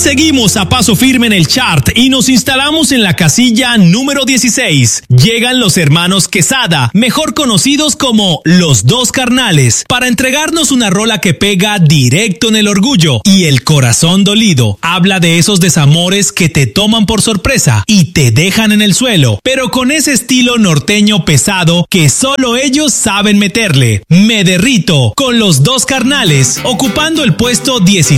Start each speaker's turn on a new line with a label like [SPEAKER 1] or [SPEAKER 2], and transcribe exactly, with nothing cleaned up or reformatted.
[SPEAKER 1] seguimos a paso firme en el chart y nos instalamos en la casilla número dieciséis. Llegan los hermanos Quesada, mejor conocidos como Los Dos Carnales, para entregarnos una rola que pega directo en el orgullo y el corazón dolido. Habla de esos desamores que te toman por sorpresa y te dejan en el suelo, pero con ese estilo norteño pesado que solo ellos saben meterle. Me derrito con Los Dos Carnales, ocupando el puesto dieciséis